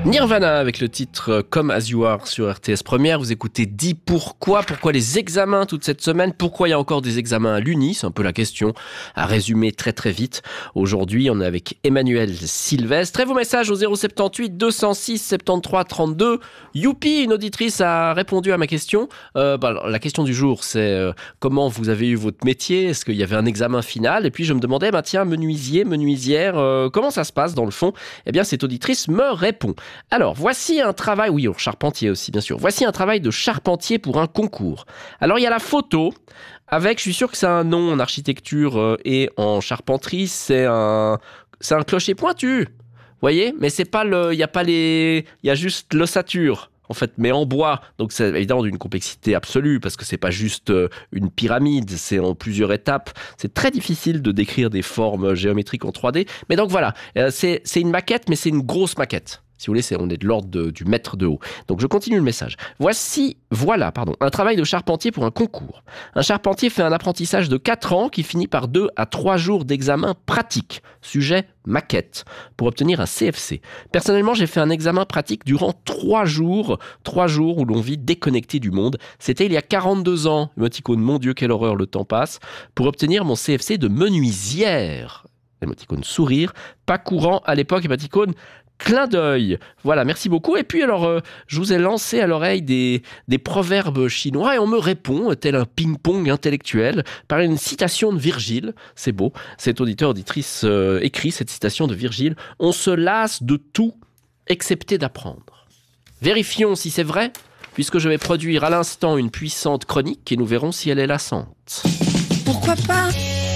Nirvana avec le titre Come As You Are sur RTS Première. Vous écoutez Dis pourquoi les examens toute cette semaine, pourquoi il y a encore des examens à l'Uni, c'est un peu la question à résumer très très vite. Aujourd'hui on est avec Emmanuel Sylvestre et vos messages au 078 206 73 32. Youpi, une auditrice a répondu à ma question. La question du jour c'est comment vous avez eu votre métier, est-ce qu'il y avait un examen final, et puis je me demandais menuisière, comment ça se passe dans le fond. Eh bien cette auditrice me répond. Alors, voici un travail, oui, charpentier aussi, bien sûr. Voici un travail de charpentier pour un concours. Alors, il y a la photo avec, je suis sûr que c'est un nom en architecture et en charpenterie, c'est un clocher pointu. Vous voyez? Mais c'est pas il y a juste l'ossature. En fait, mais en bois. Donc, c'est évidemment d'une complexité absolue parce que c'est pas juste une pyramide, c'est en plusieurs étapes. C'est très difficile de décrire des formes géométriques en 3D. Mais donc voilà, c'est une maquette, mais c'est une grosse maquette. Si vous voulez, on est de l'ordre du mètre de haut. Donc, je continue le message. Voilà, un travail de charpentier pour un concours. Un charpentier fait un apprentissage de 4 ans qui finit par 2 à 3 jours d'examen pratique. Sujet, maquette, pour obtenir un CFC. Personnellement, j'ai fait un examen pratique durant 3 jours. 3 jours où l'on vit déconnecté du monde. C'était il y a 42 ans. Émoticône, mon Dieu, quelle horreur, le temps passe. Pour obtenir mon CFC de menuisière. Émoticône, sourire. Pas courant à l'époque, émoticône, clin d'œil. Voilà, merci beaucoup. Et puis alors, je vous ai lancé à l'oreille des proverbes chinois et on me répond, tel un ping-pong intellectuel, par une citation de Virgile. C'est beau. Cet auditrice écrit cette citation de Virgile. On se lasse de tout, excepté d'apprendre. Vérifions si c'est vrai, puisque je vais produire à l'instant une puissante chronique et nous verrons si elle est lassante. Pourquoi pas?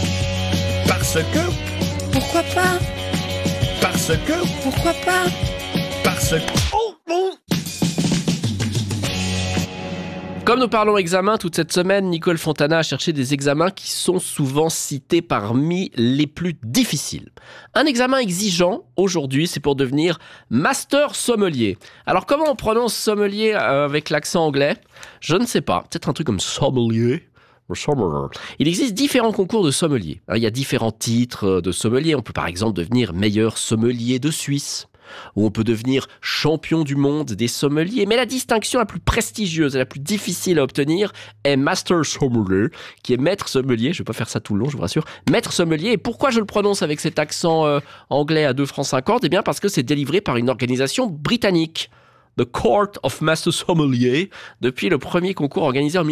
Parce que... Pourquoi pas? Parce que... Pourquoi pas? Parce que... Oh. Comme nous parlons examen toute cette semaine, Nicole Fontana a cherché des examens qui sont souvent cités parmi les plus difficiles. Un examen exigeant, aujourd'hui, c'est pour devenir master sommelier. Alors comment on prononce sommelier avec l'accent anglais? Je ne sais pas, peut-être un truc comme sommelier. Il existe différents concours de sommelier. Il y a différents titres de sommelier. On peut par exemple devenir meilleur sommelier de Suisse, ou on peut devenir champion du monde des sommeliers. Mais la distinction la plus prestigieuse et la plus difficile à obtenir est Master Sommelier, qui est maître sommelier. Je ne vais pas faire ça tout le long, je vous rassure. Maître sommelier. Et pourquoi je le prononce avec cet accent anglais à 2 francs 50 ? Eh bien parce que c'est délivré par une organisation britannique. The Court of Master Sommelier, depuis le premier concours organisé en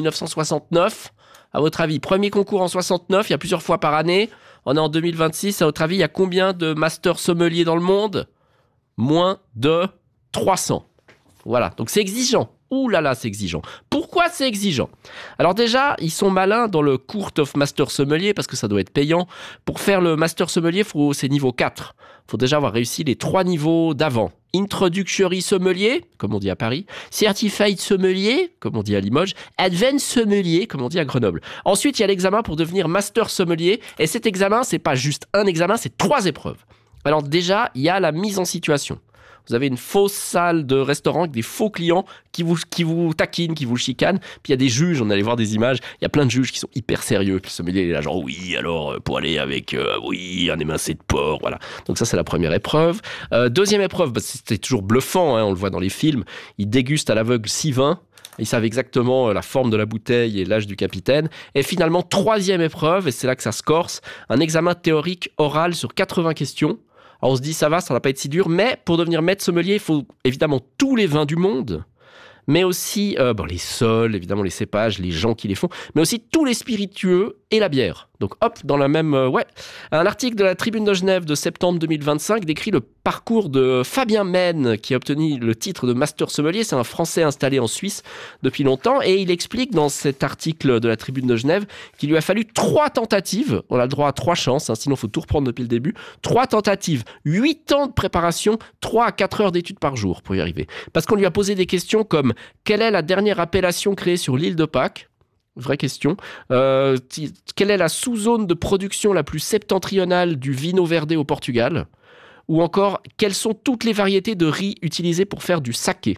1969. À votre avis, premier concours en 69, il y a plusieurs fois par année. On est en 2026. À votre avis, il y a combien de master sommeliers dans le monde? Moins de 300. Voilà, donc c'est exigeant. Ouh là là, c'est exigeant. Pourquoi c'est exigeant? Alors déjà, ils sont malins dans le Court of Master Sommelier parce que ça doit être payant. Pour faire le Master Sommelier, c'est niveau 4. Il faut déjà avoir réussi les 3 niveaux d'avant. Introductory Sommelier, comme on dit à Paris. Certified Sommelier, comme on dit à Limoges. Advanced Sommelier, comme on dit à Grenoble. Ensuite, il y a l'examen pour devenir Master Sommelier. Et cet examen, c'est pas juste un examen, c'est 3 épreuves. Alors déjà, il y a la mise en situation. Vous avez une fausse salle de restaurant avec des faux clients qui vous taquinent, qui vous chicanent. Puis il y a des juges, on allait voir des images, il y a plein de juges qui sont hyper sérieux. Puis le sommelier est là genre oui, alors pour aller avec un émincé de porc, voilà. Donc ça c'est la première épreuve. Deuxième épreuve, c'était toujours bluffant, on le voit dans les films. Ils dégustent à l'aveugle 6 vins. Ils savent exactement la forme de la bouteille et l'âge du capitaine. Et finalement, troisième épreuve, et c'est là que ça se corse, un examen théorique oral sur 80 questions. Alors on se dit ça va pas être si dur, mais pour devenir maître sommelier, il faut évidemment tous les vins du monde, mais aussi les sols, évidemment les cépages, les gens qui les font, mais aussi tous les spiritueux et la bière. Donc hop, dans la même... Un article de la Tribune de Genève de septembre 2025 décrit le parcours de Fabien Menne, qui a obtenu le titre de Master Sommelier. C'est un Français installé en Suisse depuis longtemps. Et il explique dans cet article de la Tribune de Genève qu'il lui a fallu 3 tentatives. On a le droit à 3 chances, sinon il faut tout reprendre depuis le début. 3 tentatives, 8 ans de préparation, 3 à 4 heures d'études par jour pour y arriver. Parce qu'on lui a posé des questions comme « Quelle est la dernière appellation créée sur l'île de Pâques ?» Vraie question. Quelle est la sous-zone de production la plus septentrionale du Vinho Verde au Portugal? Ou encore, quelles sont toutes les variétés de riz utilisées pour faire du saké?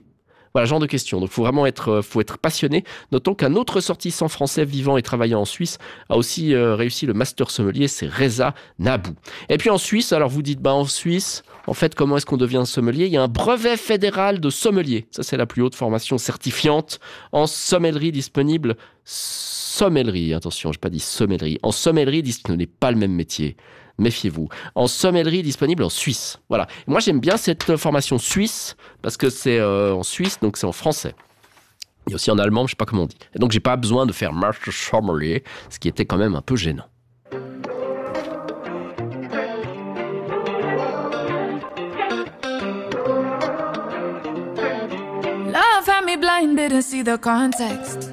Voilà, genre de question. Donc, faut vraiment être passionné. Notons qu'un autre ressortissant français vivant et travaillant en Suisse a aussi réussi le master sommelier, c'est Reza Nabou. Et puis en Suisse, alors vous dites, en Suisse, en fait, comment est-ce qu'on devient sommelier? Il y a un brevet fédéral de sommelier. Ça, c'est la plus haute formation certifiante en sommellerie disponible. Sommellerie, attention, je n'ai pas dit sommellerie. En sommellerie, ce n'est pas le même métier. Méfiez-vous. En sommellerie disponible en Suisse. Voilà. Et moi, j'aime bien cette formation suisse parce que c'est en Suisse, donc c'est en français. Il y a aussi en allemand, je ne sais pas comment on dit. Et donc, j'ai pas besoin de faire master sommelier, ce qui était quand même un peu gênant. Love had me blind, didn't see the context.